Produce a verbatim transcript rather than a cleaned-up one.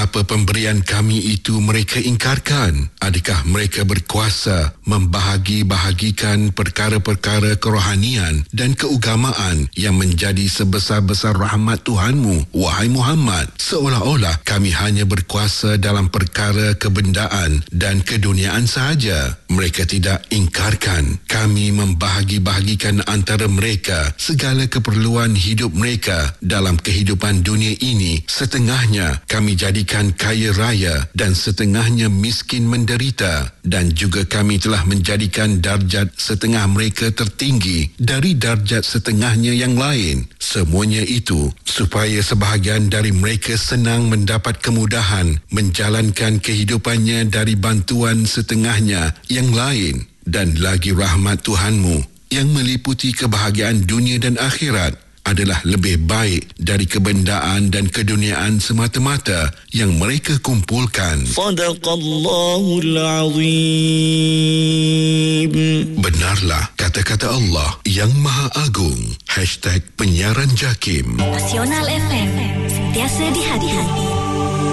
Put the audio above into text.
mengapa pemberian kami itu mereka ingkarkan? Adakah mereka berkuasa membahagi-bahagikan perkara-perkara kerohanian dan keugamaan yang menjadi sebesar-besar rahmat Tuhanmu, wahai Muhammad? Seolah-olah kami hanya berkuasa dalam perkara kebendaan dan keduniaan sahaja. Mereka tidak ingkarkan. Kami membahagi-bahagikan antara mereka segala keperluan hidup mereka dalam kehidupan dunia ini. Setengahnya kami jadikan kaya raya dan setengahnya miskin menderita, dan juga kami telah menjadikan darjat setengah mereka tertinggi dari darjat setengahnya yang lain. Semuanya itu supaya sebahagian dari mereka senang mendapat kemudahan menjalankan kehidupannya dari bantuan setengahnya yang lain. Dan lagi rahmat Tuhanmu yang meliputi kebahagiaan dunia dan akhirat adalah lebih baik dari kebendaan dan keduniaan semata-mata yang mereka kumpulkan. Sadaqallahul Azim. Benarlah kata-kata Allah yang Maha Agung. Hashtag Penyiaran Jakim. Nasional F M, sentiasa di hati.